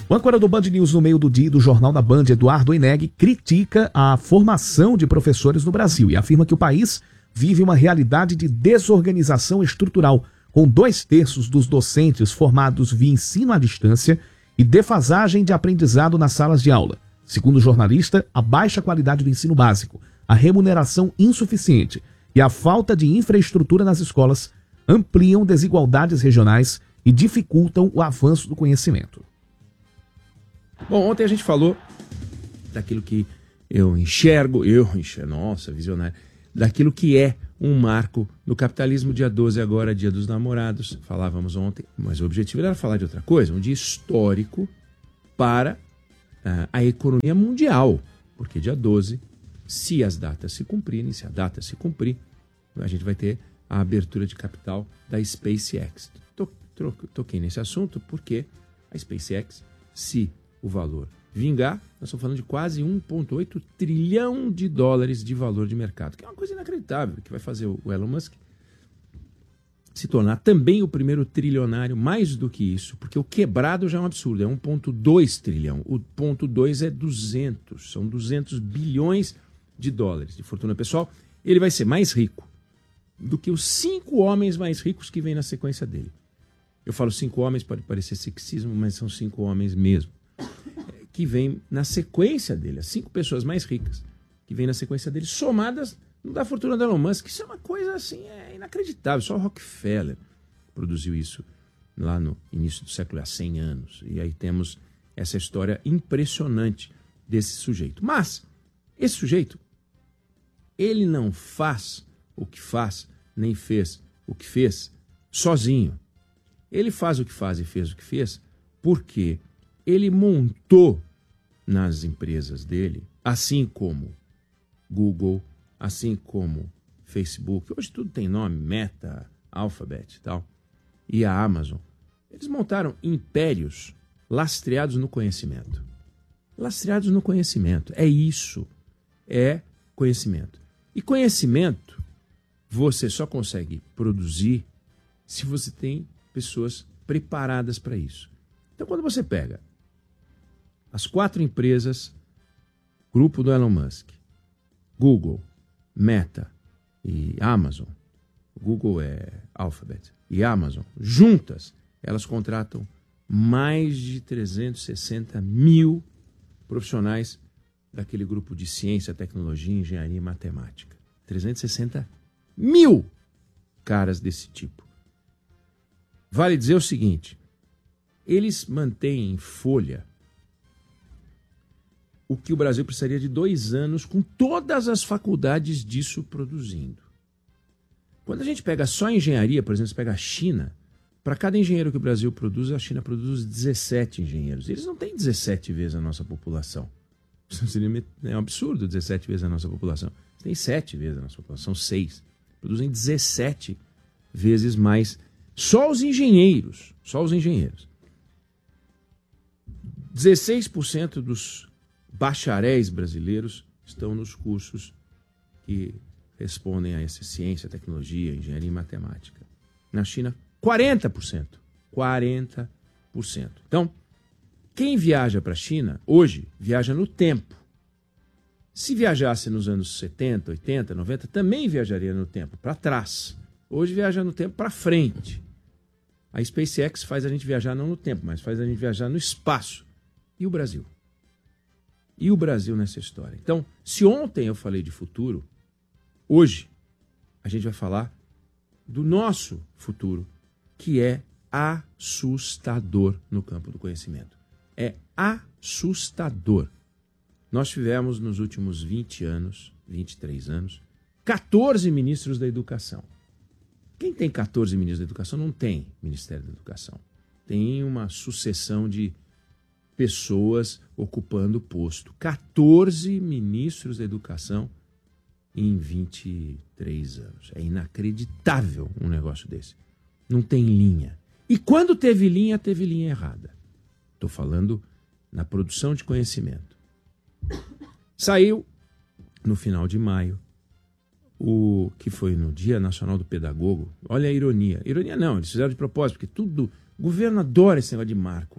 O âncora do Band News no meio do dia do Jornal da Band, Eduardo Oineg, critica a formação de professores no Brasil e afirma que o país vive uma realidade de desorganização estrutural, com 2/3 dos docentes formados via ensino à distância e defasagem de aprendizado nas salas de aula. Segundo o jornalista, a baixa qualidade do ensino básico, a remuneração insuficiente e a falta de infraestrutura nas escolas ampliam desigualdades regionais e dificultam o avanço do conhecimento. Bom, ontem a gente falou daquilo que eu enxergo, nossa, visionário, daquilo que é um marco no capitalismo. Dia 12 agora, dia dos namorados, falávamos ontem, mas o objetivo era falar de outra coisa, um dia histórico para a economia mundial, porque dia 12, se as datas se cumprirem, se a data se cumprir, a gente vai ter a abertura de capital da SpaceX. Toquei nesse assunto porque a SpaceX, se o valor vingar, nós estamos falando de quase 1,8 trilhão de dólares de valor de mercado, que é uma coisa inacreditável, que vai fazer o Elon Musk se tornar também o primeiro trilionário, mais do que isso, porque o quebrado já é um absurdo, é 1,2 trilhão, o 0,2 é 200, são 200 bilhões de dólares de fortuna pessoal. Ele vai ser mais rico do que os 5 homens mais ricos que vêm na sequência dele. Eu falo 5 homens, pode parecer sexismo, mas são 5 homens mesmo, que vêm na sequência dele, as 5 pessoas mais ricas que vêm na sequência dele, somadas não dá fortuna do Elon Musk. Isso é uma coisa assim, inacreditável. Só o Rockefeller produziu isso lá no início do século, há 100 anos. E aí temos essa história impressionante desse sujeito. Mas esse sujeito, ele não faz o que faz, nem fez o que fez sozinho. Ele faz o que faz e fez o que fez porque ele montou nas empresas dele, assim como Google, assim como Facebook, hoje tudo tem nome, Meta, Alphabet e tal, e a Amazon. Eles montaram impérios lastreados no conhecimento. Lastreados no conhecimento. É isso. É conhecimento. E conhecimento você só consegue produzir se você tem pessoas preparadas para isso. Então, quando você pega as 4 empresas, grupo do Elon Musk, Google, Meta e Amazon, Google é Alphabet e Amazon, juntas, elas contratam mais de 360 mil profissionais daquele grupo de ciência, tecnologia, engenharia e matemática. 360 mil caras desse tipo. Vale dizer o seguinte, eles mantêm em folha o que o Brasil precisaria de 2 anos com todas as faculdades disso produzindo. Quando a gente pega só engenharia, por exemplo, você pega a China, para cada engenheiro que o Brasil produz, a China produz 17 engenheiros. Eles não têm 17 vezes a nossa população. É um absurdo 17 vezes a nossa população. Eles têm 7 vezes a nossa população, 6. Produzem 17 vezes mais. Só os engenheiros. 16% dos bacharéis brasileiros estão nos cursos que respondem a essa ciência, tecnologia, engenharia e matemática. Na China, 40%. 40%. Então, quem viaja para a China, hoje, viaja no tempo. Se viajasse nos anos 70, 80, 90, também viajaria no tempo, para trás. Hoje viaja no tempo para frente. A SpaceX faz a gente viajar não no tempo, mas faz a gente viajar no espaço. E o Brasil? E o Brasil nessa história? Então, se ontem eu falei de futuro, hoje a gente vai falar do nosso futuro, que é assustador no campo do conhecimento. É assustador. Nós tivemos nos últimos 20 anos, 23 anos, 14 ministros da educação. Quem tem 14 ministros da educação não tem Ministério da Educação. Tem uma sucessão de pessoas ocupando o posto. 14 ministros da educação em 23 anos. É inacreditável um negócio desse. Não tem linha. E quando teve linha errada. Estou falando na produção de conhecimento. Saiu, no final de maio, o que foi no Dia Nacional do Pedagogo. Olha a ironia. Ironia não, eles fizeram de propósito, porque tudo... O governo adora esse negócio de marco.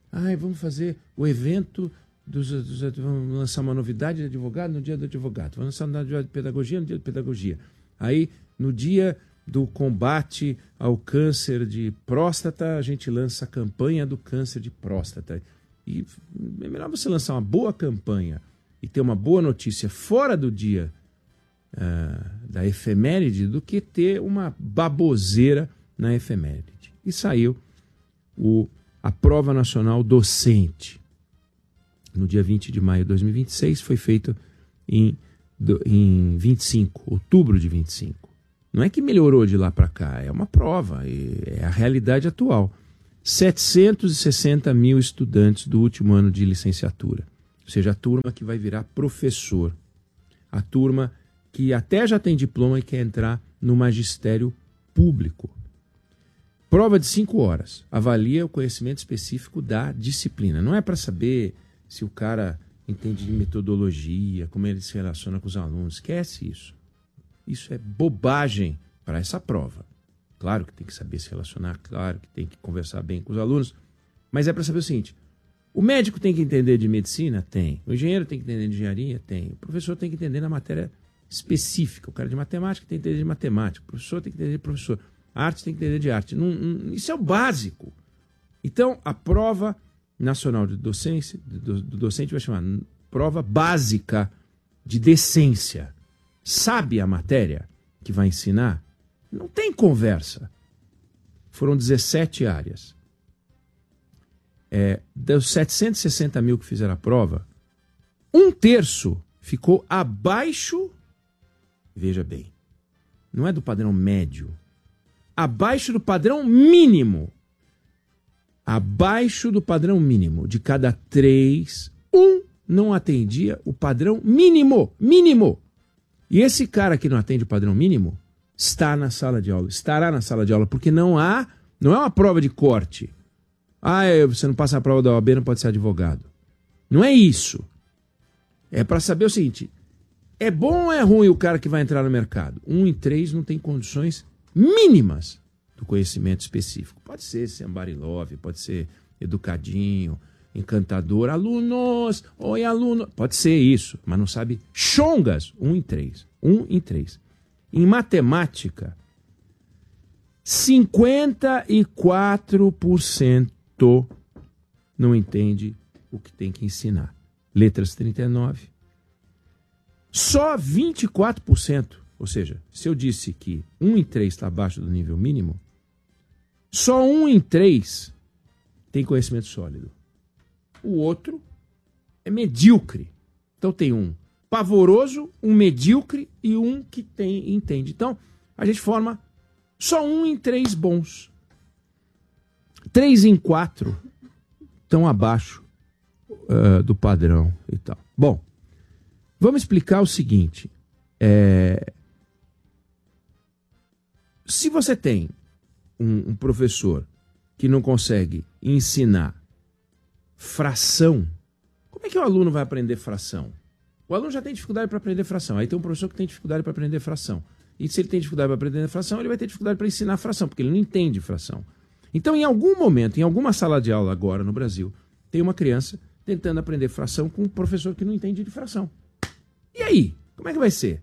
Vamos fazer o evento vamos lançar uma novidade de advogado no dia do advogado. Vamos lançar uma novidade de pedagogia no dia de pedagogia. Aí, no dia do combate ao câncer de próstata, a gente lança a campanha do câncer de próstata. E é melhor você lançar uma boa campanha e ter uma boa notícia fora do dia da efeméride do que ter uma baboseira na efeméride. E saiu a Prova Nacional Docente. No dia 20 de maio de 2026, foi feito em 25, outubro de 25. Não é que melhorou de lá para cá, é uma prova, é a realidade atual. 760 mil estudantes do último ano de licenciatura, ou seja, a turma que vai virar professor, a turma que até já tem diploma e quer entrar no magistério público. Prova de 5 horas, avalia o conhecimento específico da disciplina. Não é para saber se o cara entende de metodologia, como ele se relaciona com os alunos. Esquece isso. Isso é bobagem para essa prova. Claro que tem que saber se relacionar, claro que tem que conversar bem com os alunos, mas é para saber o seguinte: o médico tem que entender de medicina? Tem. O engenheiro tem que entender de engenharia? Tem. O professor tem que entender na matéria específica. O cara de matemática tem que entender de matemática. O professor tem que entender de professor. A arte tem que entender de arte. Isso é o básico. Então, a prova nacional de docência, do docente vai chamar prova básica de decência. Sabe a matéria que vai ensinar? Não tem conversa. Foram 17 áreas. Dos 760 mil que fizeram a prova, 1/3 ficou abaixo, veja bem, não é do padrão médio, abaixo do padrão mínimo. Abaixo do padrão mínimo. De cada 3, 1 não atendia o padrão mínimo. Mínimo. E esse cara que não atende o padrão mínimo está na sala de aula. Estará na sala de aula, porque não é uma prova de corte. Você não passa a prova da OAB, não pode ser advogado. Não é isso. É para saber o seguinte: é bom ou é ruim o cara que vai entrar no mercado? 1 em 3 não tem condições mínimas do conhecimento específico. Pode ser somebody love, pode ser educadinho, encantador, alunos, oi aluno, pode ser isso, mas não sabe chongas. 1 em 3. 1 em 3. Em matemática, 54% não entende o que tem que ensinar. Letras 39. Só 24%, ou seja, se eu disse que 1 em 3 está abaixo do nível mínimo, só 1 em 3 tem conhecimento sólido. O outro é medíocre. Então tem um pavoroso, um medíocre e um que entende. Então a gente forma só 1 em 3 bons. 3 em 4 estão abaixo do padrão e tal. Bom, vamos explicar o seguinte. Se você tem um professor que não consegue ensinar fração, como é que o aluno vai aprender fração? O aluno já tem dificuldade para aprender fração. Aí tem um professor que tem dificuldade para aprender fração. E se ele tem dificuldade para aprender fração, ele vai ter dificuldade para ensinar fração, porque ele não entende fração. Então, em algum momento, em alguma sala de aula agora no Brasil, tem uma criança tentando aprender fração com um professor que não entende de fração. E aí? Como é que vai ser?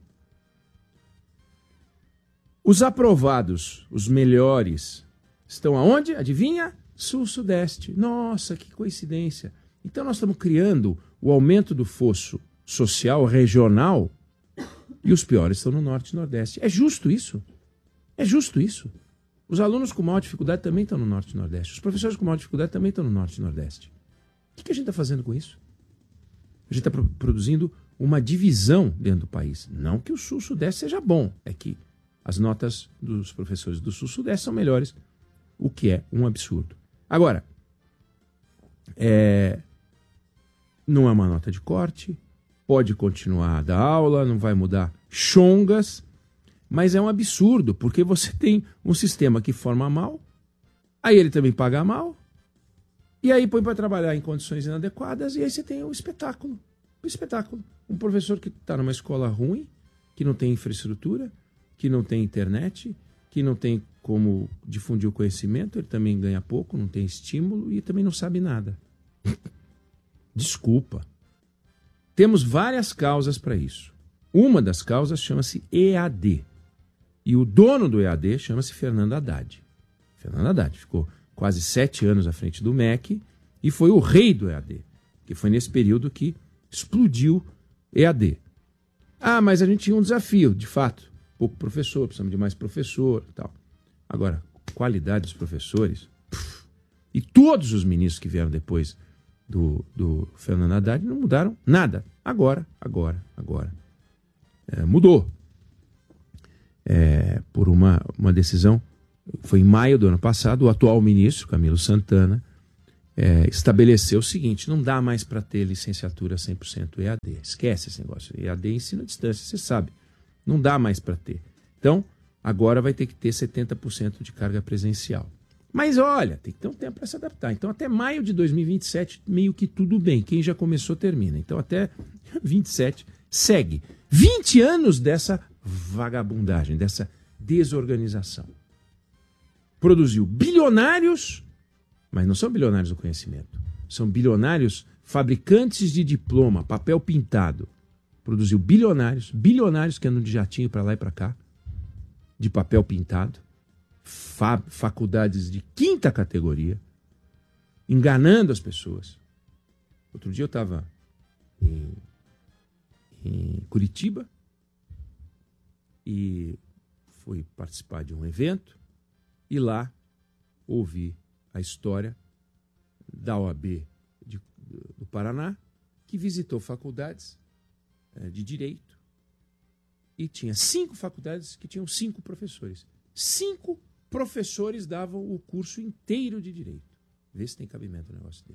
Os aprovados, os melhores, estão aonde? Adivinha? Sul-Sudeste. Nossa, que coincidência. Então nós estamos criando o aumento do fosso social regional e os piores estão no Norte e Nordeste. É justo isso? É justo isso? Os alunos com maior dificuldade também estão no Norte e Nordeste. Os professores com maior dificuldade também estão no Norte e Nordeste. O que a gente está fazendo com isso? A gente está produzindo uma divisão dentro do país. Não que o Sul-Sudeste seja bom, é que as notas dos professores do Sul-Sudeste são melhores, o que é um absurdo. Agora, não é uma nota de corte, pode continuar a dar aula, não vai mudar chongas, mas é um absurdo, porque você tem um sistema que forma mal, aí ele também paga mal, e aí põe para trabalhar em condições inadequadas, e aí você tem o espetáculo. O espetáculo. Um professor que está numa escola ruim, que não tem infraestrutura, que não tem internet, que não tem como difundir o conhecimento, ele também ganha pouco, não tem estímulo e também não sabe nada. Desculpa. Temos várias causas para isso. Uma das causas chama-se EAD. E o dono do EAD chama-se Fernando Haddad. Fernando Haddad ficou quase 7 anos à frente do MEC e foi o rei do EAD, que foi nesse período que explodiu EAD. Ah, mas a gente tinha um desafio, de fato. Pouco professor, precisamos de mais professor e tal. Agora, qualidade dos professores... E todos os ministros que vieram depois do Fernando Haddad não mudaram nada. Agora. Mudou. Por uma decisão, foi em maio do ano passado, o atual ministro, Camilo Santana, estabeleceu o seguinte: não dá mais para ter licenciatura 100% EAD. Esquece esse negócio. EAD é ensino à distância, você sabe. Não dá mais para ter. Então, agora vai ter que ter 70% de carga presencial. Mas olha, tem que ter um tempo para se adaptar. Então, até maio de 2027, meio que tudo bem. Quem já começou, termina. Então, até 27, segue. 20 anos dessa vagabundagem, dessa desorganização. Produziu bilionários, mas não são bilionários do conhecimento. São bilionários fabricantes de diploma, papel pintado. Produziu bilionários que andam de jatinho para lá e para cá, de papel pintado. Faculdades de 5ª categoria, enganando as pessoas. Outro dia eu estava em Curitiba e fui participar de um evento e lá ouvi a história da OAB do Paraná, que visitou faculdades de Direito e tinha 5 faculdades que tinham 5 professores. 5 professores davam o curso inteiro de Direito. Vê se tem cabimento um negócio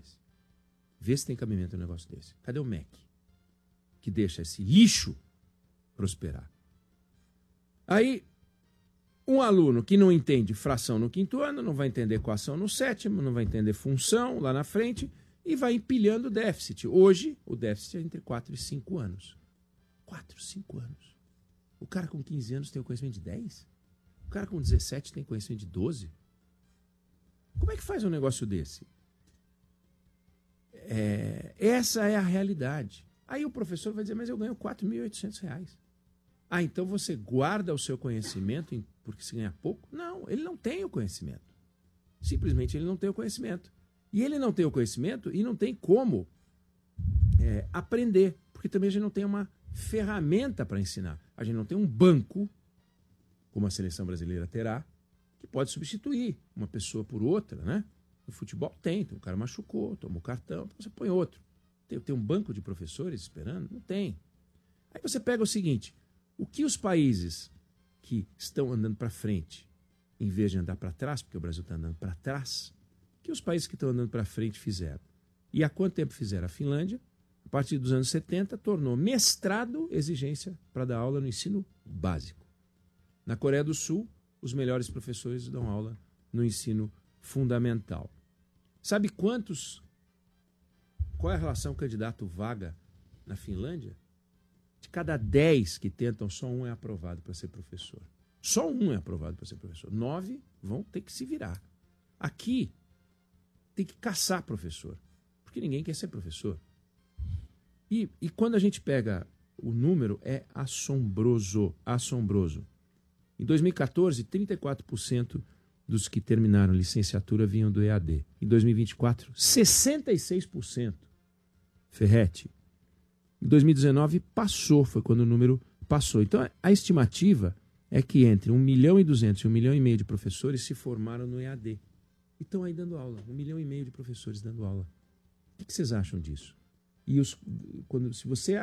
desse. Cadê o MEC? Que deixa esse lixo prosperar. Aí, um aluno que não entende fração no 5º ano, não vai entender equação no 7º, não vai entender função lá na frente e vai empilhando déficit. Hoje, o déficit é entre 4 e 5 anos. 4, 5 anos. O cara com 15 anos tem o conhecimento de 10? O cara com 17 tem conhecimento de 12? Como é que faz um negócio desse? Essa é a realidade. Aí o professor vai dizer, mas eu ganho R$4.800. Ah, então você guarda o seu conhecimento porque se ganha pouco? Não, ele não tem o conhecimento. Simplesmente ele não tem o conhecimento. E ele não tem o conhecimento e não tem como aprender, porque também a gente não tem uma ferramenta para ensinar. A gente não tem um banco, como a seleção brasileira terá, que pode substituir uma pessoa por outra, né? No futebol tem um cara machucou, tomou cartão, então você põe outro. Tem um banco de professores esperando? Não tem. Aí você pega o seguinte, o que os países que estão andando para frente, em vez de andar para trás, porque o Brasil está andando para trás, o que os países que estão andando para frente fizeram? E há quanto tempo fizeram? A Finlândia, a partir dos anos 70, tornou mestrado exigência para dar aula no ensino básico. Na Coreia do Sul, os melhores professores dão aula no ensino fundamental. Sabe qual é a relação candidato-vaga na Finlândia? De cada 10 que tentam, só um é aprovado para ser professor. Só um é aprovado para ser professor. 9 vão ter que se virar. Aqui, tem que caçar professor, porque ninguém quer ser professor. E quando a gente pega o número, é assombroso. Em 2014, 34% dos que terminaram licenciatura vinham do EAD. Em 2024, 66%. Ferrete. Em 2019, foi quando o número passou. Então, a estimativa é que entre 1,2 milhão e 1,5 milhão de professores se formaram no EAD. E estão aí dando aula. 1,5 milhão de professores dando aula. O que vocês acham disso? E se você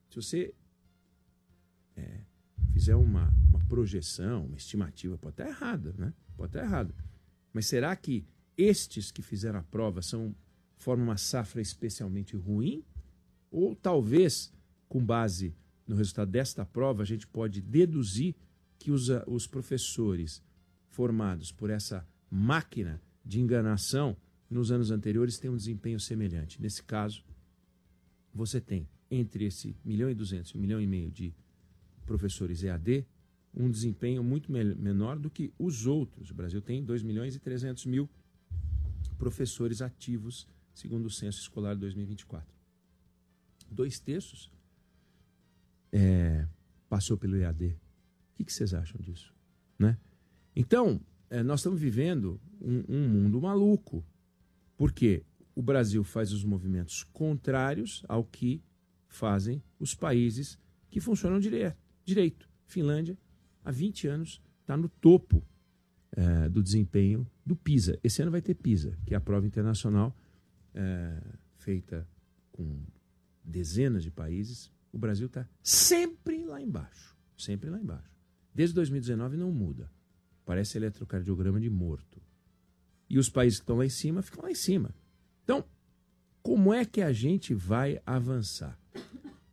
fizer uma projeção, uma estimativa, pode estar errada, né? Pode estar errada. Mas será que estes que fizeram a prova formam uma safra especialmente ruim? Ou talvez, com base no resultado desta prova, a gente pode deduzir que os professores formados por essa máquina de enganação nos anos anteriores têm um desempenho semelhante. Nesse caso, você tem entre esse 1,2 milhão e 1,5 milhão de professores EAD um desempenho muito menor do que os outros. O Brasil tem 2,3 milhões professores ativos segundo o Censo Escolar 2024. 2/3 passou pelo EAD. O que vocês acham disso? Né? Então, nós estamos vivendo um mundo maluco, porque o Brasil faz os movimentos contrários ao que fazem os países que funcionam direito. Finlândia, há 20 anos, está no topo do desempenho do PISA. Esse ano vai ter PISA, que é a prova internacional feita com dezenas de países. O Brasil está sempre lá embaixo. Sempre lá embaixo. Desde 2019 não muda. Parece eletrocardiograma de morto. E os países que estão lá em cima ficam lá em cima. Então, como é que a gente vai avançar?